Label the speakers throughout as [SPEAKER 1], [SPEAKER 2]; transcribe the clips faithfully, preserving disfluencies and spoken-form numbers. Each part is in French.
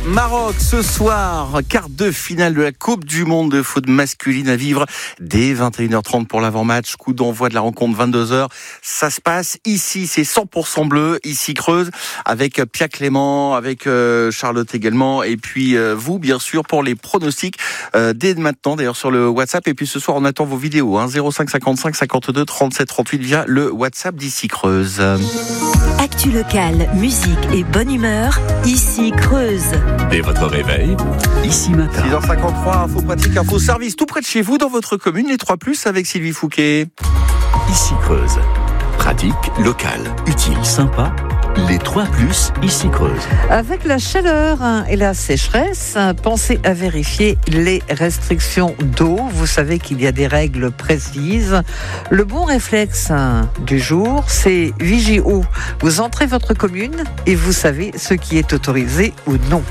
[SPEAKER 1] Maroc ce soir, quart de finale de la Coupe du Monde de foot masculine à vivre dès vingt et une heures trente pour l'avant-match. Coup d'envoi de la rencontre vingt-deux heures. Ça se passe ici, c'est cent pour cent bleu, ici Creuse, avec Pia Clément, avec euh, Charlotte également, et puis euh, vous bien sûr pour les pronostics euh, dès maintenant d'ailleurs sur le WhatsApp. Et puis ce soir on attend vos vidéos, hein, zéro cinq cinquante-cinq cinquante-deux trente-sept trente-huit via le WhatsApp d'ici Creuse.
[SPEAKER 2] Actu locale, musique et bonne humeur, ici Creuse.
[SPEAKER 3] Dès votre réveil, ici matin.
[SPEAKER 1] six heures cinquante-trois, info pratique, info service, tout près de chez vous, dans votre commune, les trois plus avec Sylvie Fouquet.
[SPEAKER 3] Ici Creuse. Pratique, locale, utile, sympa. Les trois plus, ici Creuse.
[SPEAKER 4] Avec la chaleur et la sécheresse, pensez à vérifier les restrictions d'eau. Vous savez qu'il y a des règles précises. Le bon réflexe du jour, c'est Vigio. Vous entrez votre commune et vous savez ce qui est autorisé ou non.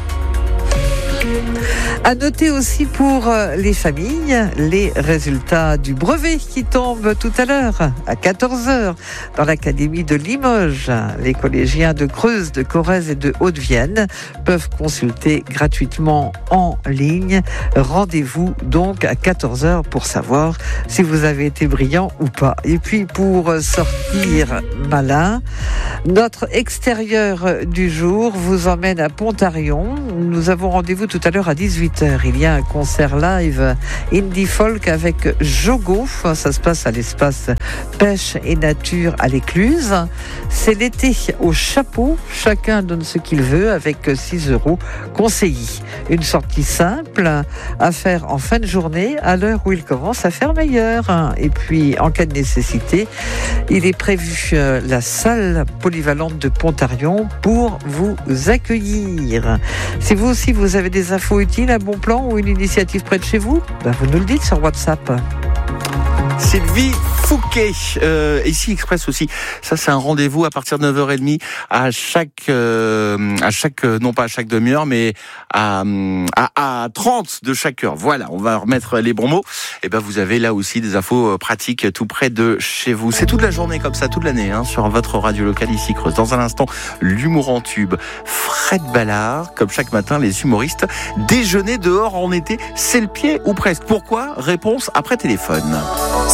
[SPEAKER 4] À noter aussi pour les familles les résultats du brevet qui tombe tout à l'heure à quatorze heures dans l'académie de Limoges. Les collégiens de Creuse, de Corrèze et de Haute-Vienne peuvent consulter gratuitement en ligne. Rendez-vous donc à quatorze heures pour savoir si vous avez été brillant ou pas. Et puis pour sortir malin, notre extérieur du jour vous emmène à Pontarion. Nous avons rendez-vous tout à l'heure à dix-huit heures. Il y a un concert live indie folk avec Jogo. Ça se passe à l'espace Pêche et Nature à l'Écluse. C'est l'été au chapeau. Chacun donne ce qu'il veut avec six euros conseillés. Une sortie simple à faire en fin de journée à l'heure où il commence à faire meilleur. Et puis, en cas de nécessité, il est prévu la salle polyvalente de Pontarion pour vous accueillir. Si vous aussi vous avez des infos utiles, un bon plan ou une initiative près de chez vous, ben vous nous le dites sur WhatsApp.
[SPEAKER 1] Sylvie Fouquet, euh, ici Express aussi. Ça, c'est un rendez-vous à partir de neuf heures trente à chaque, euh, à chaque, non pas à chaque demi-heure, mais à, à, à trente de chaque heure. Voilà, on va remettre les bons mots. Et ben, vous avez là aussi des infos pratiques tout près de chez vous. C'est toute la journée comme ça, toute l'année, hein, sur votre radio locale ici Creuse. Dans un instant, l'humour en tube. Fred Ballard, comme chaque matin, les humoristes. Déjeuner dehors en été, c'est le pied ou presque. Pourquoi ? Réponse après téléphone.